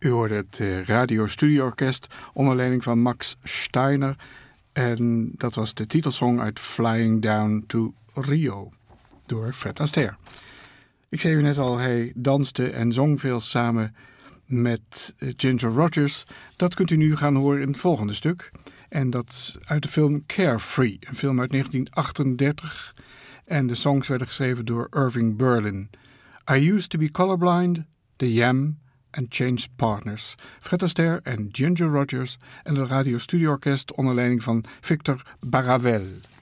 U hoorde het Radio Studio Orkest onder leiding van Max Steiner. En dat was de titelsong uit Flying Down to Rio door Fred Astaire. Ik zei u net al, hij danste en zong veel samen met Ginger Rogers. Dat kunt u nu gaan horen in het volgende stuk. En dat uit de film Carefree, een film uit 1938. En de songs werden geschreven door Irving Berlin. I Used to Be Colorblind, The Yam en Changed Partners. Fred Astaire en Ginger Rogers en het Radio Studio Orkest onder leiding van Victor Baravel.